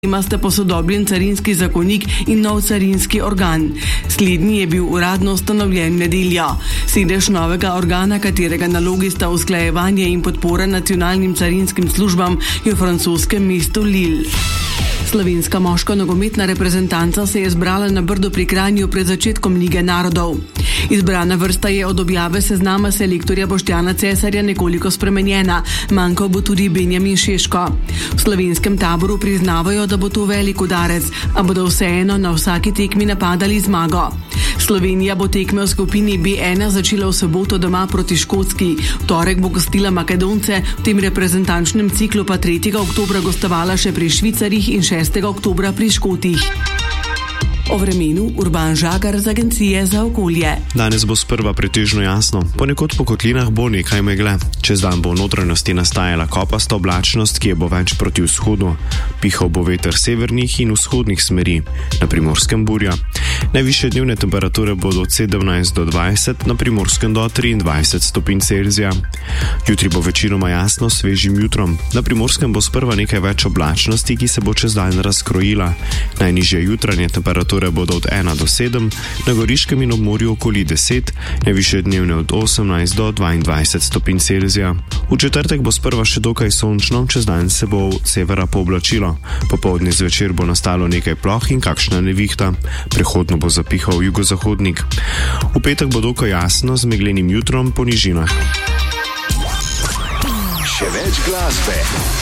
Imate posodobljen carinski zakonik in nov carinski organ. Slednji je bil uradno ustanovljen nedeljo. Sedež novega organa, katerega nalogi sta usklajevanje in podpora nacionalnim carinskim službam, je v francoskem mestu Lille. Slovenska moška nogometna reprezentanca se je zbrala na Brdu pri Kranju pred začetkom Lige narodov. Izbrana vrsta je od objave seznama selektorja Boštjana Cesarja nekoliko spremenjena, manjkal bo tudi Benjamin Šeško. V slovenskem taboru priznavajo, da bo to velik udarec, a bodo vseeno na vsaki tekmi napadali zmago. Slovenija bo tekme v skupini B1 začela v soboto doma proti Škotski. V torek bo gostila Makedonce, v tem reprezentančnem ciklu pa 3. oktobra gostovala še pri Švicarjih in 6. oktobra pri Škotih. O vremenu Urban Žagar z Agencije za okolje. Danes bo sprva pretežno jasno, ponekod po kotlinah bo nekaj megle. Čez dan bo v notranjosti nastajala kopasta oblačnost, ki je bo več proti vzhodu. Pihal bo veter severnih in vzhodnih smeri, na Primorskem burja. Najvišje dnevne temperature bodo od 17 do 20, na Primorskem do 23 stopinj Celzija. Jutri bo večinoma jasno s svežim jutrom. Na Primorskem bo sprva nekaj več oblačnosti, ki se bo čez dan razkrojila. Najnižje jutranje temperature bodo od 1 do 7, na Goriškem in ob morju okoli 10, najvišje dnevne od 18 do 22 stopinj Celzija. V četrtek bo sprva še dokaj sončno, čez dan se bo od severa pooblačilo. Popoldne zvečer bo nastalo nekaj ploh in kakšna nevihta. Prehodno bo zapihal jugozahodnik. V petek bo dokaj jasno z meglenim jutrom po nižinah. Še več glasbe.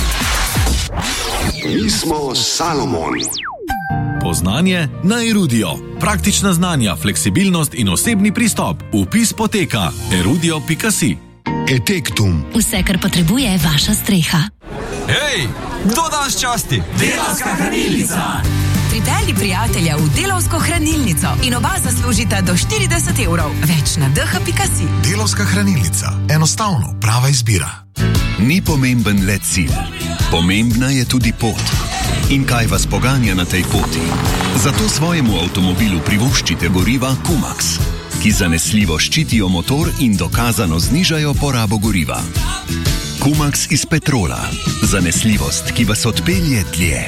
Mi smo Salomon. Poznanje na Erudio. Praktična znanja, fleksibilnost in osebni pristop. Vpis poteka erudio.si. Etektum. Vse, kar potrebuje vaša streha. Hej, kdo danes časti? Delavska hranilnica. Pripelji prijatelja v Delavsko hranilnico in oba zaslužita do 40 evrov. Več na dh.si. Delavska hranilnica. Enostavno, prava izbira. Ni pomemben le cilj. Pomembna je tudi pot. In kaj vas poganja na tej poti? Zato svojemu avtomobilu privoščite goriva Kumax, ki zanesljivo ščitijo motor in dokazano znižajo porabo goriva. Kumax iz petrola. Zanesljivost, ki vas odpelje dlje.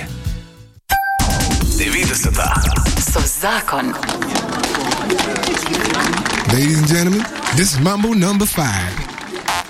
90. So zakon. Ladies and gentlemen, this is Mambo number 5.